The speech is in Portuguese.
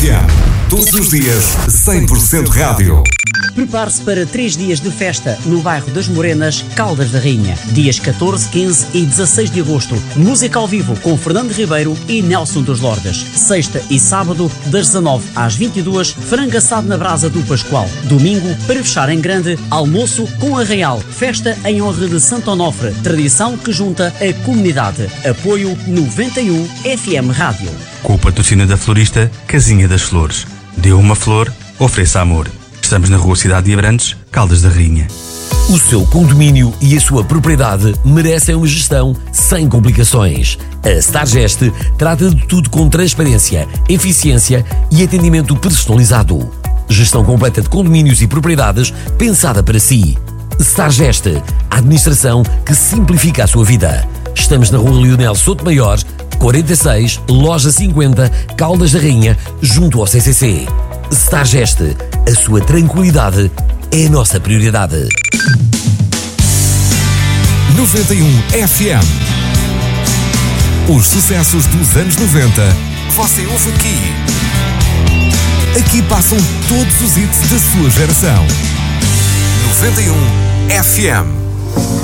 FM. Todos os dias, 100% rádio. Prepare-se para 3 dias de festa no bairro das Morenas, Caldas da Rainha. Dias 14, 15 e 16 de agosto. Música ao vivo com Fernando Ribeiro e Nelson dos Lordes. Sexta e sábado, das 19 às 22, frango assado na brasa do Pascoal. Domingo, para fechar em grande, almoço com Arraial. Festa em honra de Santo Onofre. Tradição que junta a comunidade. Apoio 91 FM Rádio. Com o patrocínio da florista Casinha das Flores. Dê uma flor, ofereça amor. Estamos na Rua Cidade de Abrantes, Caldas da Rainha. O seu condomínio e a sua propriedade merecem uma gestão sem complicações. A Stargest trata de tudo com transparência, eficiência e atendimento personalizado. Gestão completa de condomínios e propriedades pensada para si. Stargest, a administração que simplifica a sua vida. Estamos na Rua Leonel Sotomayor, 46, Loja 50, Caldas da Rainha, junto ao CCC. Stargest, a sua tranquilidade é a nossa prioridade. 91 FM. Os sucessos dos anos 90 você ouve aqui. Aqui passam todos os hits da sua geração. 91 FM.